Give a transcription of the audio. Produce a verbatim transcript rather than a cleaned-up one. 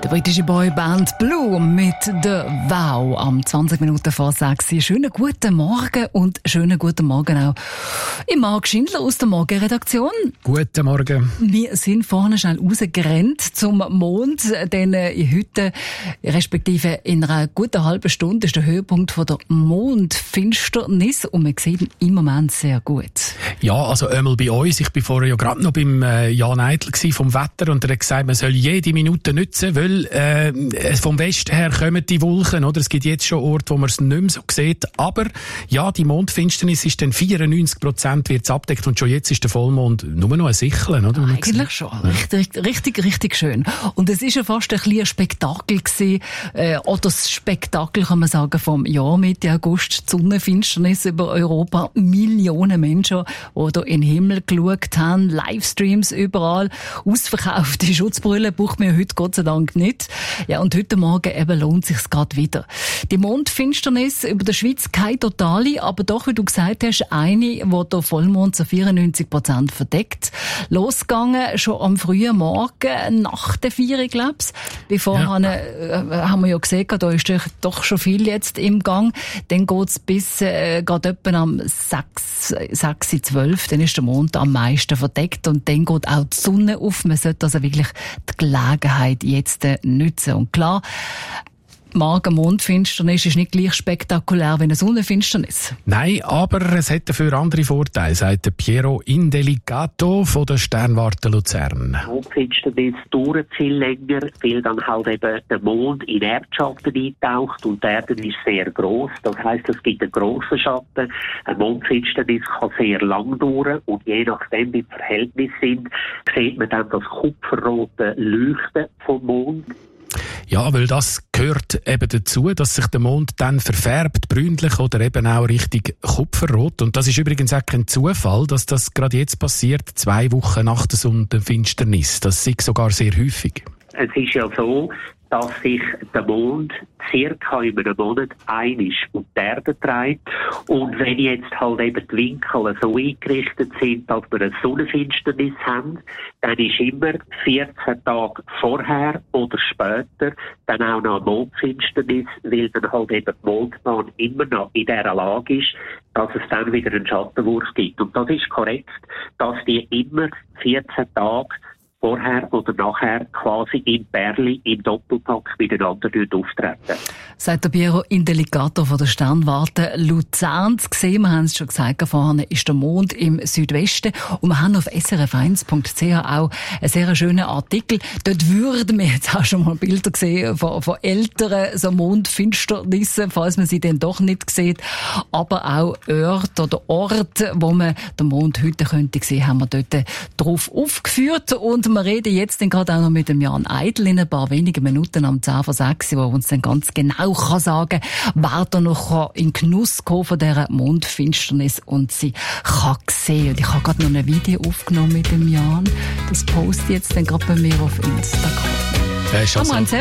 Die britische Boyband Blue mit der Wow am zwanzig Minuten vor sechs. Schönen guten Morgen und schönen guten Morgen auch im Marc Schindler aus der Morgenredaktion. Guten Morgen. Wir sind vorne schnell rausgerannt zum Mond, denn heute, respektive in einer guten halben Stunde, ist der Höhepunkt von der Mondfinsternis und wir sehen ihn im Moment sehr gut. Ja, also einmal bei uns. Ich bin vorher ja gerade noch beim äh, Jan Eitel vom Wetter und er hat gesagt, man soll jede Minute nutzen, weil äh, vom Westen her kommen die Wolken, oder? Es gibt jetzt schon Orte, wo man es nicht mehr so sieht, aber ja, die Mondfinsternis ist dann vierundneunzig Prozent wird's abdeckt und schon jetzt ist der Vollmond nur noch ein Sicheln, oder? Eigentlich schon. Richtig, richtig, richtig schön. Und es ist ja fast ein bisschen ein Spektakel gewesen, äh, oder das Spektakel, kann man sagen, vom Jahr Mitte August, die Sonnenfinsternis über Europa. Millionen Menschen, die da in den Himmel geschaut haben, Livestreams überall, ausverkaufte Schutzbrillen braucht man ja heute Gott sei Dank nicht. Ja, und heute Morgen eben lohnt sich's gerade wieder. Die Mondfinsternis über der Schweiz keine totale, aber doch, wie du gesagt hast, eine, wo der Vollmond zu vierundneunzig Prozent verdeckt. Losgegangen schon am frühen Morgen, nach der vier, glaub's. Bevor ja. äh, haben wir ja gesehen, da ist doch schon viel jetzt im Gang. Dann geht's bis äh, gerade etwa am sechs, sechs, zwölf, dann ist der Mond am meisten verdeckt und dann geht auch die Sonne auf. Man sollte also wirklich die Gelegenheit jetzt äh, nutzen. Und klar, Morgen Mondfinsternis ist nicht gleich spektakulär wie eine Sonnenfinsternis. Nein, aber es hat dafür andere Vorteile, sagt der Piero Indelicato von der Sternwarte Luzern. Die Mondfinsternis dauert viel länger, weil dann halt eben der Mond in Erdschatten eintaucht und die Erde ist sehr gross. Das heisst, es gibt einen grossen Schatten. Eine Mondfinsternis kann sehr lang dauern und je nachdem, wie die Verhältnisse sind, sieht man dann das kupferrote Leuchten vom Mond. Ja, weil das gehört eben dazu, dass sich der Mond dann verfärbt, brünlich oder eben auch richtig kupferrot. Und das ist übrigens auch kein Zufall, dass das gerade jetzt passiert, zwei Wochen nach der Sonnenfinsternis. Das ist sogar sehr häufig. Es ist ja so, dass sich der Mond circa in einem Monat einmal um die Erde dreht. Und wenn jetzt halt eben die Winkel so eingerichtet sind, dass wir eine Sonnenfinsternis haben, dann ist immer vierzehn Tage vorher oder später dann auch noch eine Mondfinsternis, weil dann halt eben die Mondbahn immer noch in dieser Lage ist, dass es dann wieder einen Schattenwurf gibt. Und das ist korrekt, dass die immer vierzehn Tage vorher oder nachher quasi im Pärli, im Doppelpack miteinander auftreten. Sagt der Piero Indelicato von der Sternwarte Luzern. Zu sehen, wir haben es schon gesagt, vorne ist der Mond im Südwesten und wir haben auf s r f eins punkt c h auch einen sehr schönen Artikel. Dort würden wir jetzt auch schon mal Bilder sehen von, von älteren so Mondfinsternissen, falls man sie dann doch nicht sieht. Aber auch Orte oder Orte, wo man den Mond heute könnte sehen, haben wir dort drauf aufgeführt. Und wir reden jetzt dann gerade auch noch mit dem Jan Eitel in ein paar wenigen Minuten am zehn vor sechs, wo uns dann ganz genau kann sagen, wer da noch in Genuss kommen von dieser Mondfinsternis und sie kann sehen. Und ich habe gerade noch ein Video aufgenommen mit dem Jan. Das poste ich jetzt dann gerade bei mir auf Instagram. Ja, ist also